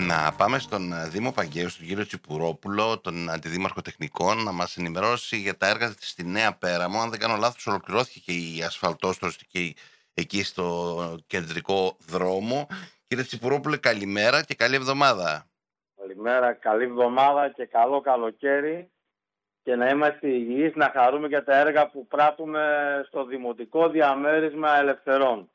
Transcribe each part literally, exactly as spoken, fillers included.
Να πάμε στον ε, Δήμο Παγκαίου, στον κύριο Τσιπουρόπουλο, τον Αντιδήμαρχο Τεχνικών, να μας ενημερώσει για τα έργα στη Νέα Πέραμο. Αν δεν κάνω λάθος, ολοκληρώθηκε και η ασφαλτόστρωση και εκεί στο κεντρικό δρόμο. Κύριε Τσιπουρόπουλε, καλημέρα και καλή εβδομάδα. Καλημέρα, καλή εβδομάδα και καλό καλοκαίρι και να είμαστε υγιείς, να χαρούμε για τα έργα που πράττουμε στο Δημοτικό Διαμέρισμα Ελευθερών.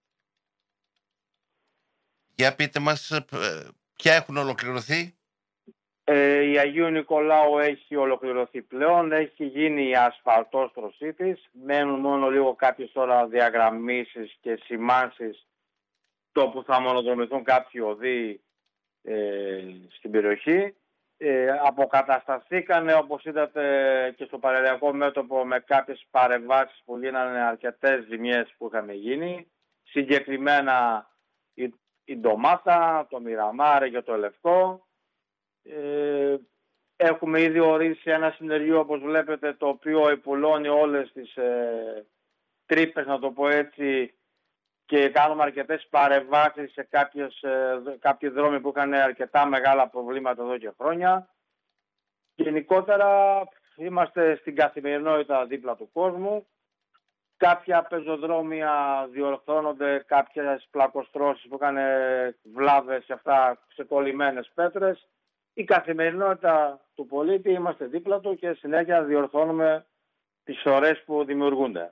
Για πείτε μας, ε, ποια έχουν ολοκληρωθεί. Ε, η Αγίου Νικολάου έχει ολοκληρωθεί πλέον, έχει γίνει η ασφαλτόστρωσή της. Μένουν μόνο λίγο κάποιες τώρα διαγραμμίσεις και σημάνσεις το που θα μονοδρομηθούν κάποιοι οδοί ε, στην περιοχή. Ε, αποκατασταθήκανε, όπως είδατε και στο παραλιακό μέτωπο, με κάποιες παρεμβάσεις που γίνανε αρκετές ζημιές που είχαμε γίνει. Συγκεκριμένα η, η Ντομάτα, το Μιραμάρε και το Λευκό. Ε, έχουμε ήδη ορίσει ένα συνεργείο, όπως βλέπετε, το οποίο επουλώνει όλες τις ε, τρύπες, να το πω έτσι, και κάνουμε αρκετές παρεμβάσεις σε κάποιες, ε, κάποιοι δρόμοι που είχαν αρκετά μεγάλα προβλήματα εδώ και χρόνια. Γενικότερα είμαστε στην καθημερινότητα δίπλα του κόσμου. Κάποια πεζοδρόμια διορθώνονται, κάποιες πλακοστρώσεις που είχαν βλάβες σε αυτά, σε κολλημένες πέτρες. Η καθημερινότητα του πολίτη, είμαστε δίπλα του και συνέχεια διορθώνουμε τις σωρές που δημιουργούνται.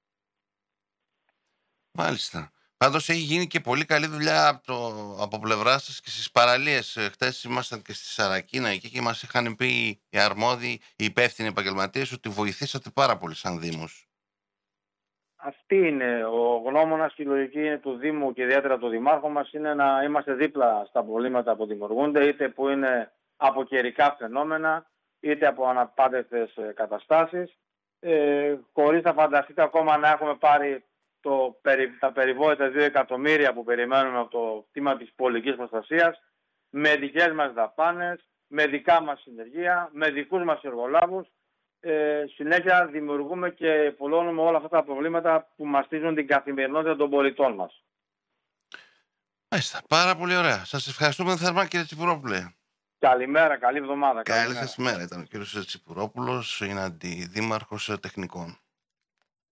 Μάλιστα. Πάντως έχει γίνει και πολύ καλή δουλειά από, το, από πλευρά σας και στις παραλίες. Χτες ήμασταν και στη Σαρακίνα εκεί και μας είχαν πει οι αρμόδιοι, οι υπεύθυνοι επαγγελματίες, ότι βοηθήσατε πάρα πολύ σαν Δήμος. Αυτή είναι ο γνώμονας και η λογική είναι του Δήμου και ιδιαίτερα του Δημάρχου μας, είναι να είμαστε δίπλα στα προβλήματα που δημιουργούνται, είτε που είναι από καιρικά φαινόμενα, είτε από αναπάντεχτες καταστάσεις. Ε, χωρίς να φανταστείτε ακόμα να έχουμε πάρει το, τα περιβόητα δύο εκατομμύρια που περιμένουμε από το κτήμα της πολιτικής προστασίας, με δικές μας δαπάνες, με δικά μας συνεργεία, με δικούς μας εργολάβους. Ε, συνέχεια δημιουργούμε και πολλώνουμε όλα αυτά τα προβλήματα που μαστίζουν την καθημερινότητα των πολιτών μας. Μάλιστα, πάρα πολύ ωραία. Σας ευχαριστούμε θερμά, κύριε Τσιπουρόπουλε. Καλημέρα, καλή εβδομάδα. Καλή σας μέρα. Ήταν ο κύριος Τσιπουρόπουλος, είναι αντιδήμαρχος τεχνικών.